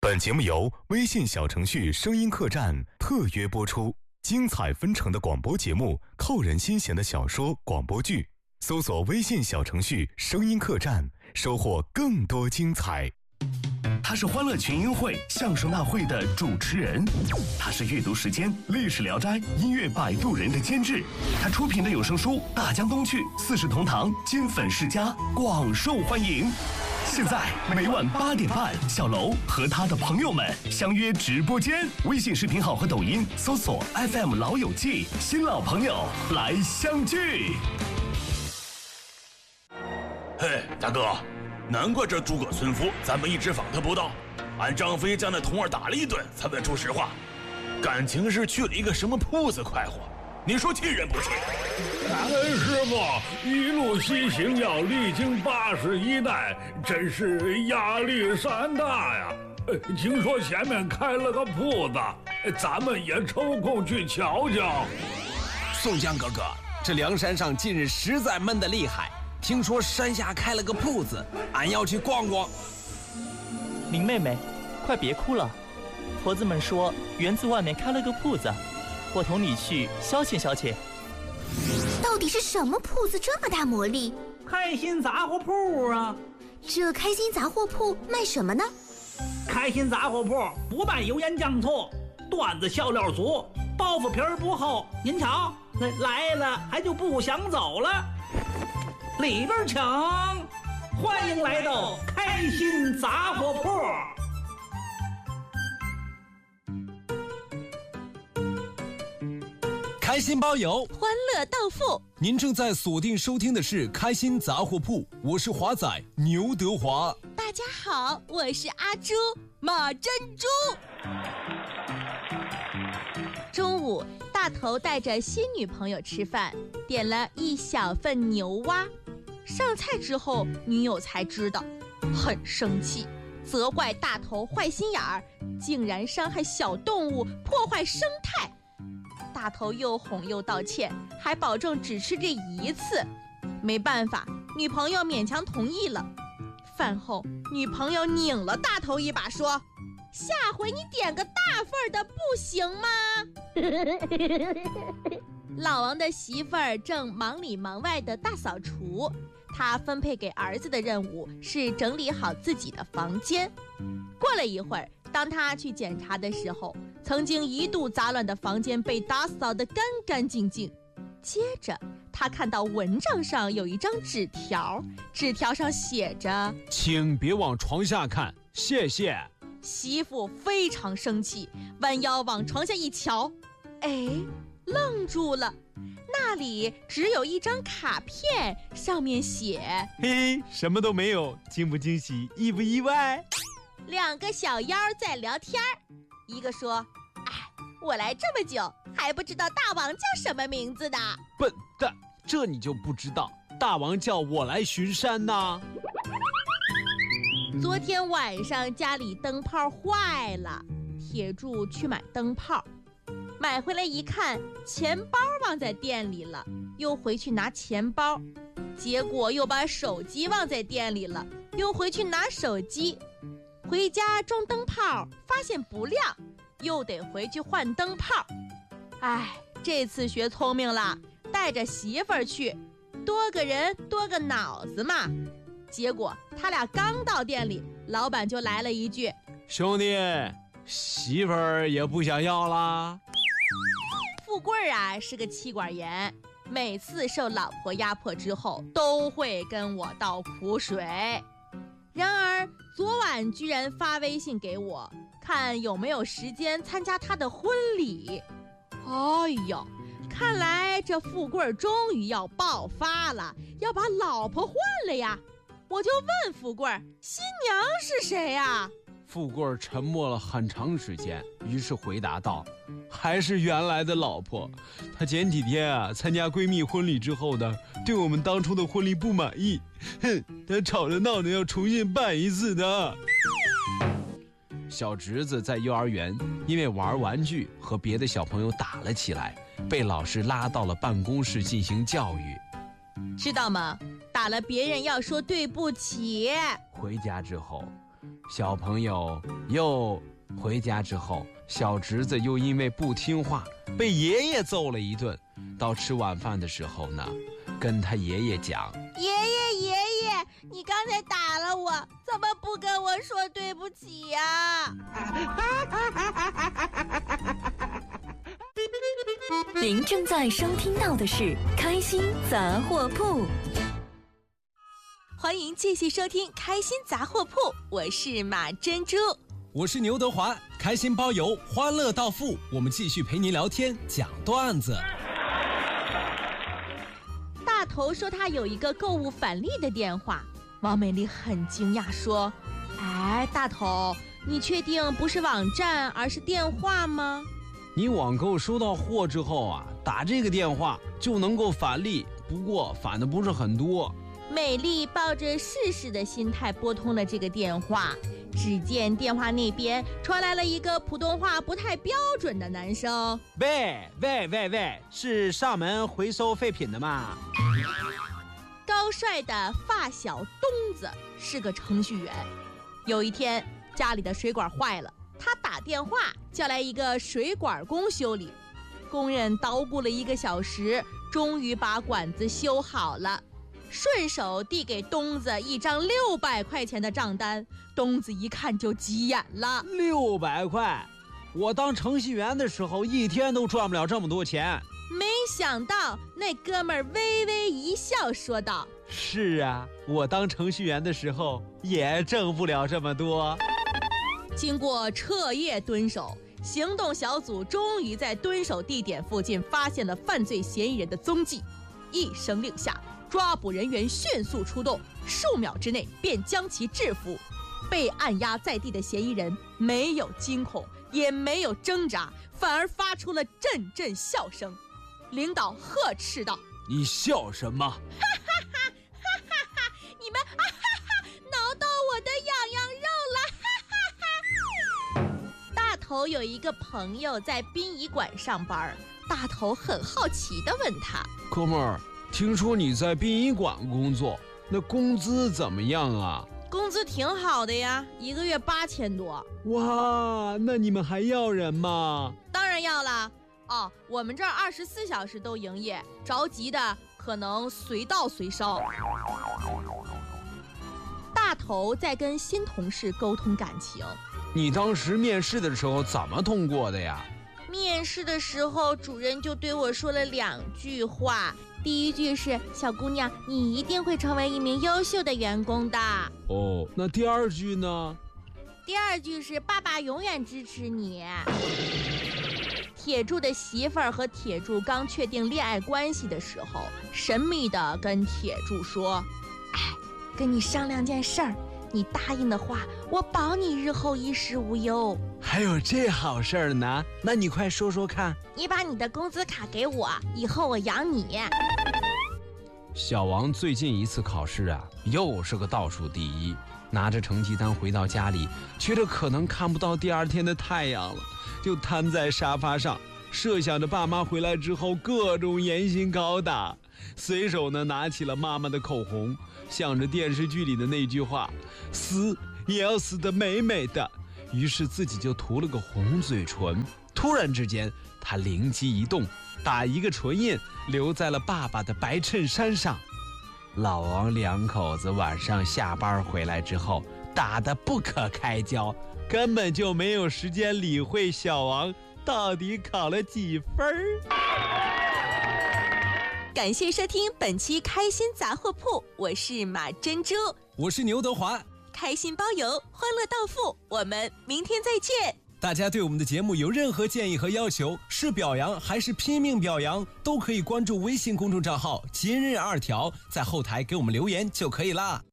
本节目由微信小程序声音客栈特约播出，精彩纷呈的广播节目，扣人心弦的小说广播剧，搜索微信小程序声音客栈，收获更多精彩。 他是欢乐群英会相声大会的主持人，他是阅读时间历史聊斋音乐摆渡人的监制，他出品的有声书《大江东去》四世同堂金粉世家广受欢迎。现在每晚8点半，小楼和他的朋友们相约直播间，微信视频号和抖音搜索 FM 老友记，新老朋友来相聚。 嘿，大哥，难怪这诸葛村夫咱们一直访他不到，俺张飞将那童儿打了一顿才问出实话，感情是去了一个什么铺子快活，你说气人不气？ 感恩师傅，一路西行要历经81代，真是压力山大呀。听说前面开了个铺子，咱们也抽空去瞧瞧。 宋江哥哥，这梁山上近日实在闷得厉害，听说山下开了个铺子，俺要去逛逛。 林妹妹，快别哭了，婆子们说园子外面开了个铺子，我同你去消遣消遣。 到底是什么铺子这么大魔力？ 开心杂货铺啊！ 这开心杂货铺卖什么呢？ 开心杂货铺不卖油盐酱醋，段子笑料足，包袱皮儿不厚。您瞧，来了还就不想走了。里边请，欢迎来到开心杂货铺。 开心包邮， 欢乐到付。 您正在锁定收听的是开心杂货铺，我是华仔牛德华。 大家好，我是阿朱马珍珠。中午，大头带着新女朋友吃饭，点了一小份牛蛙。上菜之后，女友才知道，很生气，责怪大头坏心眼儿，竟然伤害小动物，破坏生态。大头又哄又道歉，还保证只吃这一次。没办法，女朋友勉强同意了。饭后，女朋友拧了大头一把，说：“下回你点个大份的不行吗？”老王的媳妇儿正忙里忙外的大扫除，他分配给儿子的任务是整理好自己的房间。过了一会儿，当他去检查的时候，曾经一度杂乱的房间被打扫得干干净净。接着他看到蚊帐上有一张纸条，纸条上写着：“ 请别往床下看，谢谢。” 媳妇非常生气，弯腰往床下一瞧，愣住了。那里只有一张卡片，上面写：“ 嘿，什么都没有，惊不惊喜，意不意外？” 两个小妖在聊天，一个说：“我来这么久，还不知道大王叫什么名字的。” 笨蛋，这你就不知道？大王叫我来巡山呐。 昨天晚上家里灯泡坏了，铁柱去买灯泡，买回来一看，钱包忘在店里了，又回去拿钱包，结果又把手机忘在店里了，又回去拿手机。回家装灯泡，发现不亮，又得回去换灯泡。这次学聪明了，带着媳妇儿去，多个人多个脑子嘛。结果他俩刚到店里，老板就来了一句：“ 兄弟，媳妇儿也不想要啦。” 富贵是个妻管严，每次受老婆压迫之后，都会跟我倒苦水。然而昨晚居然发微信给我，看有没有时间参加他的婚礼。看来这富贵终于要爆发了，要把老婆换了呀。我就问富贵，新娘是谁呀？ 富贵沉默了很长时间，于是回答道：“还是原来的老婆。她前几天参加闺蜜婚礼之后呢，对我们当初的婚礼不满意，她吵着闹着要重新办一次的。”小侄子在幼儿园因为玩玩具和别的小朋友打了起来，被老师拉到了办公室进行教育。 知道吗？打了别人要说对不起。 回家之后， 小朋友又回家之后，小侄子又因为不听话被爷爷揍了一顿。到吃晚饭的时候呢，跟他爷爷讲： 爷爷，你刚才打了我，怎么不跟我说对不起呀？ 您正在收听到的是开心杂货铺。 欢迎继续收听开心杂货铺，我是马珍珠， 我是牛德华，开心包邮，欢乐到付，我们继续陪您聊天讲段子。 大头说他有一个购物返利的电话，王美丽很惊讶说：哎，大头，你确定不是网站而是电话吗？ 你网购收到货之后啊，打这个电话就能够返利，不过返的不是很多。 美丽抱着试试的心态拨通了这个电话，只见电话那边传来了一个普通话不太标准的男声： 喂，是上门回收废品的吗？ 高帅的发小东子是个程序员，有一天家里的水管坏了，他打电话叫来一个水管工修理，工人捣鼓了1个小时，终于把管子修好了，顺手递给东子一张600块钱的账单。东子一看就急眼了 ，600块，我当程序员的时候一天都赚不了这么多钱。 没想到那哥们儿微微一笑说道： 是啊，我当程序员的时候也挣不了这么多。 经过彻夜蹲守，行动小组终于在蹲守地点附近发现了犯罪嫌疑人的踪迹。一声令下，抓捕人员迅速出动，数秒之内便将其制服。被按压在地的嫌疑人没有惊恐，也没有挣扎，反而发出了阵阵笑声。领导呵斥道： 你笑什么？ 哈哈哈哈哈哈！你们啊哈哈，挠到我的痒痒肉了！哈哈哈！大头有一个朋友在殡仪馆上班，大头很好奇地问他： 哥们儿，听说你在殡仪馆工作，那工资怎么样啊？ 工资挺好的呀，1个月8000多。 哇，那你们还要人吗？ 当然要了。哦，我们这儿24小时都营业，着急的可能随到随烧。大头在跟新同事沟通感情。 你当时面试的时候怎么通过的呀？ 面试的时候，主任就对我说了2句话。第一句是：小姑娘，你一定会成为一名优秀的员工的。 哦，那第2句呢？ 第2句是：爸爸永远支持你。铁柱的媳妇儿和铁柱刚确定恋爱关系的时候，神秘地跟铁柱说：哎，跟你商量件事儿，你答应的话，我保你日后衣食无忧。 还有这好事儿呢？那你快说说看。 你把你的工资卡给我，以后我养你。 小王最近一次考试啊，又是个倒数第1，拿着成绩单回到家里，觉得可能看不到第2天的太阳了，就瘫在沙发上，设想着爸妈回来之后各种严刑拷打，随手呢拿起了妈妈的口红，向着电视剧里的那句话：死也要死得美美的。于是自己就涂了个红嘴唇。突然之间，他灵机一动，打一个唇印留在了爸爸的白衬衫上。老王2口子晚上下班回来之后，打得不可开交，根本就没有时间理会小王到底考了几分。 感谢收听本期开心杂货铺，我是马珍珠， 我是牛德华。 开心包邮，欢乐到付，我们明天再见。 大家对我们的节目有任何建议和要求，是表扬还是拼命表扬，都可以关注微信公众账号今日2条，在后台给我们留言就可以啦。